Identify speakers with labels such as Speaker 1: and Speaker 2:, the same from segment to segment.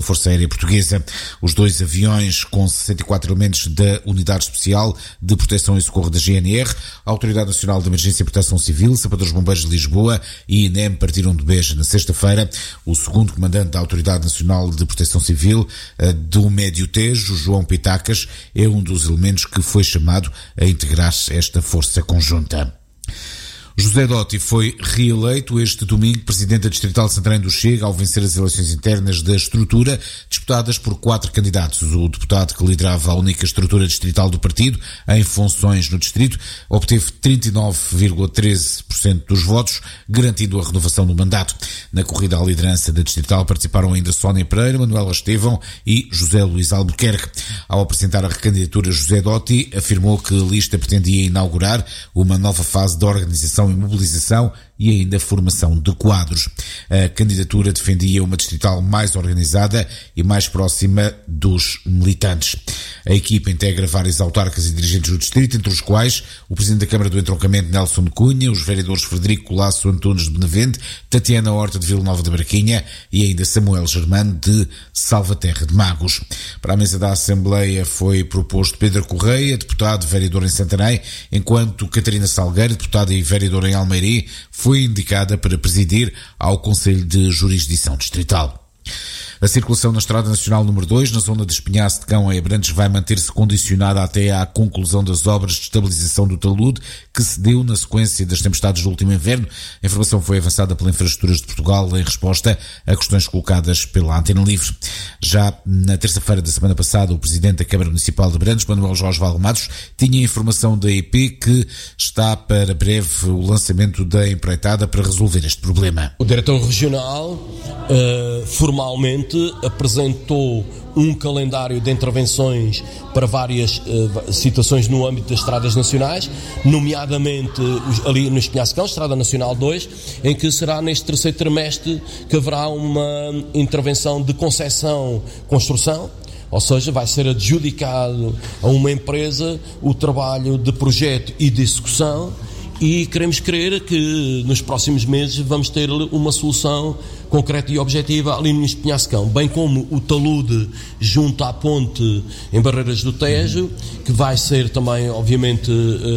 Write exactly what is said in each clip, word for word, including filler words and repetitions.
Speaker 1: Força Aérea Portuguesa. Os dois aviões, com sessenta e quatro elementos da Unidade Especial de Proteção e Socorro da G N R, a Autoridade Nacional de Emergência e Proteção Civil, Sapadores Bombeiros de Lisboa e I N E M partiram de Beja na sexta-feira. O segundo comandante da Autoridade Nacional de Proteção Civil do Médio Tejo, João Pitacas, é um dos elementos que foi chamado a integrar esta força conjunta. José Dotti foi reeleito este domingo presidente da Distrital de Santarém do Chega ao vencer as eleições internas da estrutura, disputadas por quatro candidatos. O deputado que liderava a única estrutura distrital do partido, em funções no distrito, obteve trinta e nove vírgula treze por cento dos votos, garantindo a renovação do mandato. Na corrida à liderança da Distrital participaram ainda Sónia Pereira, Manuela Estevão e José Luís Albuquerque. Ao apresentar a recandidatura, José Dotti afirmou que a lista pretendia inaugurar uma nova fase de organização e mobilização e ainda formação de quadros. A candidatura defendia uma distrital mais organizada e mais próxima dos militantes. A equipa integra vários autarcas e dirigentes do distrito, entre os quais o presidente da Câmara do Entroncamento, Nelson de Cunha, os vereadores Frederico Colasso Antunes de Benavente, Tatiana Horta de Vila Nova da Braquinha e ainda Samuel Germano de Salvaterra de Magos. Para a mesa da Assembleia foi proposto Pedro Correia, deputado e vereador em Santarém, enquanto Catarina Salgueiro, deputada e vereadora em Almeirim, foi indicada para presidir ao Conselho de Jurisdição Distrital. A circulação na Estrada Nacional número dois, na zona de Espinhaço de Cão, em Abrantes, vai manter-se condicionada até à conclusão das obras de estabilização do talude, que se deu na sequência das tempestades do último inverno. A informação foi avançada pela Infraestruturas de Portugal em resposta a questões colocadas pela Antena Livre. Já na terça-feira da semana passada, o Presidente da Câmara Municipal de Abrantes, Manuel Jorge Valmatos, tinha informação da E P que está para breve o lançamento da empreitada para resolver este problema.
Speaker 2: O Diretor Regional, uh, formalmente, apresentou um calendário de intervenções para várias uh, situações no âmbito das estradas nacionais, nomeadamente ali no Espinhaço de Cão, Estrada Nacional dois, em que será neste terceiro trimestre que haverá uma intervenção de concessão, construção, ou seja, vai ser adjudicado a uma empresa o trabalho de projeto e de execução, e queremos crer que nos próximos meses vamos ter uma solução concreta e objetiva ali no Espinhaço de Cão, bem como o talude junto à ponte em Barreiras do Tejo, que vai ser também, obviamente, uh,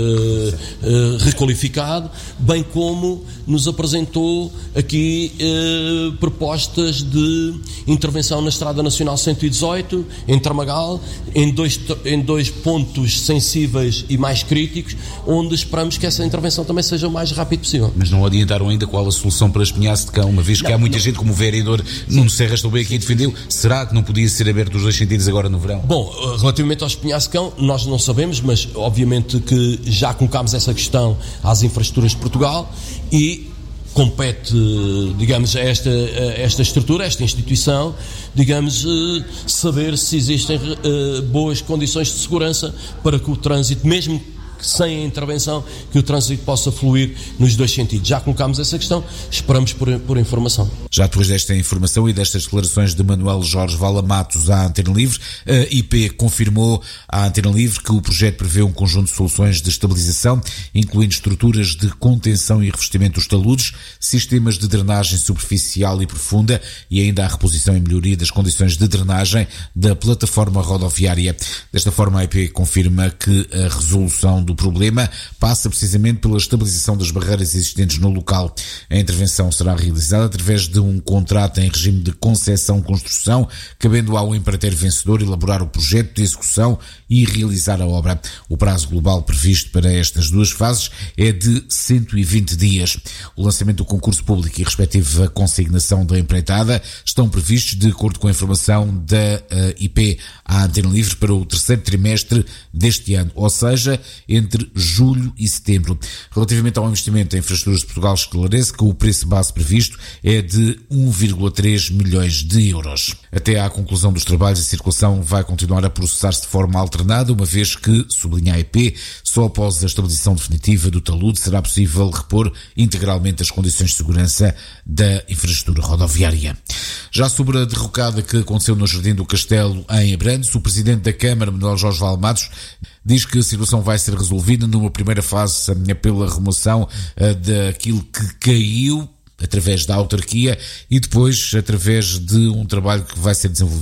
Speaker 2: uh, requalificado, bem como nos apresentou aqui uh, propostas de intervenção na Estrada Nacional cento e dezoito, em Tramagal, em dois, em dois pontos sensíveis e mais críticos, onde esperamos que essa intervenção também seja o mais rápido possível.
Speaker 1: Mas não adiantaram ainda qual a solução para Espinhaço de Cão, uma vez que não, há muita não. gente, como o vereador Nuno Serra estou bem aqui defendeu, será que não podia ser aberto os dois sentidos agora no verão?
Speaker 2: Bom, relativamente ao Espinhaço de Cão, nós não sabemos, mas obviamente que já colocámos essa questão às infraestruturas de Portugal e compete, digamos, a esta, a esta estrutura, a esta instituição, digamos, saber se existem boas condições de segurança para que o trânsito, mesmo sem a intervenção, que o trânsito possa fluir nos dois sentidos. Já colocámos essa questão, esperamos por, por informação.
Speaker 1: Já depois desta informação e destas declarações de Manuel Jorge Valamatos à Antena Livre, a I P confirmou à Antena Livre que o projeto prevê um conjunto de soluções de estabilização, incluindo estruturas de contenção e revestimento dos taludes, sistemas de drenagem superficial e profunda e ainda a reposição e melhoria das condições de drenagem da plataforma rodoviária. Desta forma, a I P confirma que a resolução do O problema passa precisamente pela estabilização das barreiras existentes no local. A intervenção será realizada através de um contrato em regime de concessão-construção, cabendo ao empreiteiro vencedor elaborar o projeto de execução e realizar a obra. O prazo global previsto para estas duas fases é de cento e vinte dias. O lançamento do concurso público e respectiva consignação da empreitada estão previstos, de acordo com a informação da uh, I P à Antena Livre, para o terceiro trimestre deste ano, ou seja, entre julho e setembro. Relativamente ao investimento em infraestruturas de Portugal, esclarece que o preço base previsto é de um vírgula três milhões de euros. Até à conclusão dos trabalhos, a circulação vai continuar a processar-se de forma alternada, uma vez que, sublinha a I P, só após a estabilização definitiva do talude será possível repor integralmente as condições de segurança da infraestrutura rodoviária. Já sobre a derrocada que aconteceu no Jardim do Castelo, em Abrantes, o Presidente da Câmara, Manuel Jorge Valmatos, diz que a situação vai ser resolvida numa primeira fase pela remoção daquilo que caiu através da autarquia e depois através de um trabalho que vai ser desenvolvido